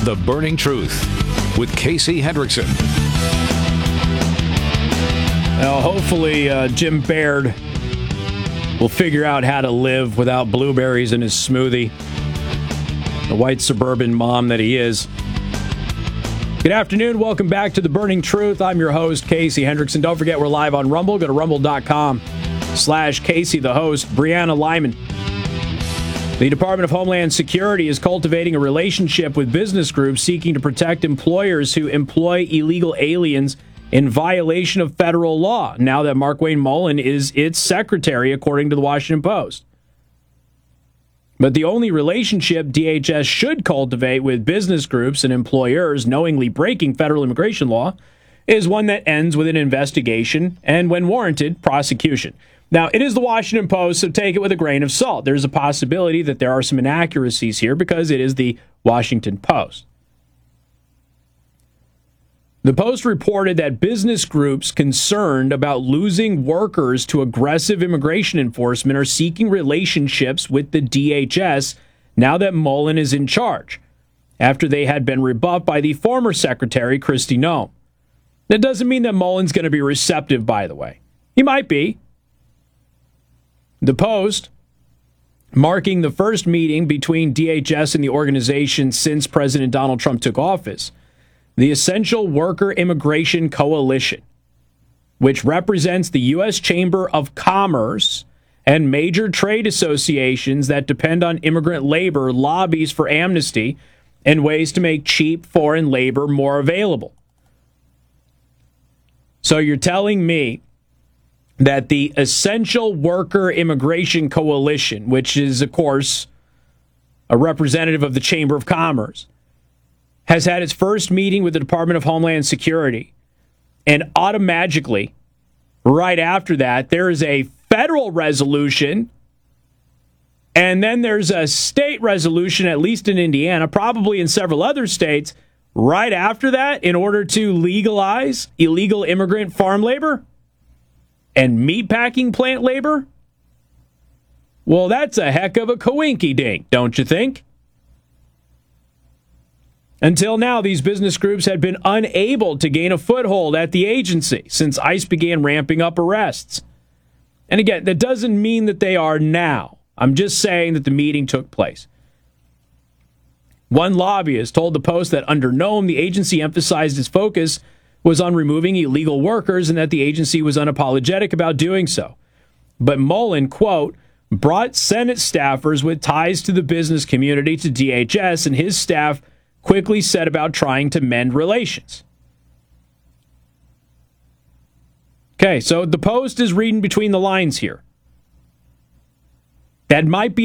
The Burning Truth with Casey Hendrickson. Now, hopefully, Jim Baird will figure out how to live without blueberries in his smoothie. The white suburban mom that he is. Good afternoon. Welcome back to The Burning Truth. I'm your host, Casey Hendrickson. Don't forget, we're live on Rumble. Go to rumble.com/Casey the host. Brianna Lyman. The Department of Homeland Security is cultivating a relationship with business groups seeking to protect employers who employ illegal aliens in violation of federal law, now that Markwayne Mullin is its secretary, according to the Washington Post. But the only relationship DHS should cultivate with business groups and employers knowingly breaking federal immigration law is one that ends with an investigation and, when warranted, prosecution. Now, it is the Washington Post, so take it with a grain of salt. There's a possibility that there are some inaccuracies here because it is the Washington Post. The Post reported that business groups concerned about losing workers to aggressive immigration enforcement are seeking relationships with the DHS now that Mullin is in charge, after they had been rebuffed by the former secretary, Kristi Noem. That doesn't mean that Mullin's going to be receptive, by the way. He might be. The Post, marking the first meeting between DHS and the organization since President Donald Trump took office, the Essential Worker Immigration Coalition, which represents the U.S. Chamber of Commerce and major trade associations that depend on immigrant labor, lobbies for amnesty and ways to make cheap foreign labor more available. So you're telling me that the Essential Worker Immigration Coalition, which is, of course, a representative of the Chamber of Commerce, has had its first meeting with the Department of Homeland Security, and automatically, right after that, there is a federal resolution, and then there's a state resolution, at least in Indiana, probably in several other states, right after that, in order to legalize illegal immigrant farm labor and meatpacking plant labor? Well, that's a heck of a coinky-dink, don't you think? Until now, these business groups had been unable to gain a foothold at the agency since ICE began ramping up arrests. And again, that doesn't mean that they are now. I'm just saying that the meeting took place. One lobbyist told the Post that under Noem, the agency emphasized its focus was on removing illegal workers and that the agency was unapologetic about doing so. But Mullin, quote, brought Senate staffers with ties to the business community to DHS, and his staff quickly set about trying to mend relations. Okay, so the Post is reading between the lines here. That might be